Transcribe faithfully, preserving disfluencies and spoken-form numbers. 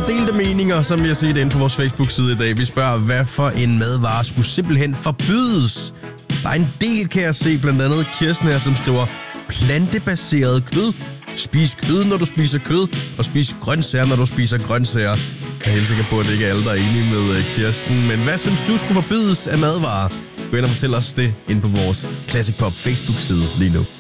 delte meninger, som vi har set inde på vores Facebook-side i dag. Vi spørger, hvad for en madvare skulle simpelthen forbydes? Der er en del, kan jeg se, blandt andet Kirsten her, som skriver plantebaseret kød. Spis kød, når du spiser kød, og spis grøntsager, når du spiser grøntsager. Jeg er helt sikker på, at det ikke er alle, der er enige med Kirsten. Men hvad synes du skulle forbydes af madvarer? Gå ind og fortæl os det inde på vores Classic Pop Facebook-side lige nu.